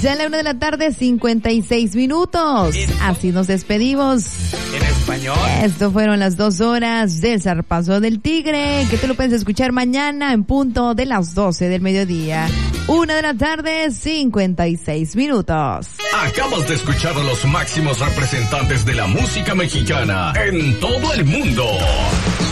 Ya a la 1:56 p.m. Así nos despedimos. En español. Esto fueron las 2 horas del Zarpazo del Tigre, que tú lo puedes escuchar mañana en punto de las 12 del mediodía. 1:56 p.m. Acabas de escuchar a los máximos representantes de la música mexicana en todo el mundo.